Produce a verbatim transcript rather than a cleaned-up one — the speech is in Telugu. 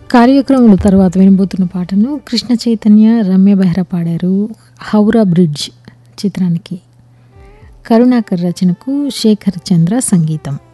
కార్యక్రమంలో తర్వాత వినబోతున్న పాటను కృష్ణ చైతన్య, రమ్య బెహ్రా పాడారు. 'హౌరా బ్రిడ్జ్' చిత్రానికి. కరుణాకర్ రచనకు శేఖర్ చంద్ర సంగీతం.